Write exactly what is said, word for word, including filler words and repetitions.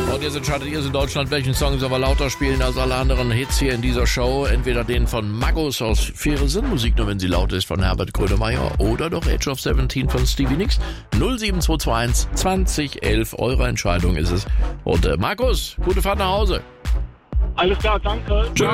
Und jetzt entscheidet ihr in Deutschland, welchen Song soll wir lauter spielen als alle anderen Hits hier in dieser Show. Entweder den von Magus aus Faire Sinnmusik, nur wenn sie laut ist, von Herbert Grönemeyer, oder doch Age of siebzehn von Stevie Nicks. null sieben zwei zwei eins zwanzig elf, eure Entscheidung ist es. Und äh, Markus, gute Fahrt nach Hause. Alles klar, danke. Tschö.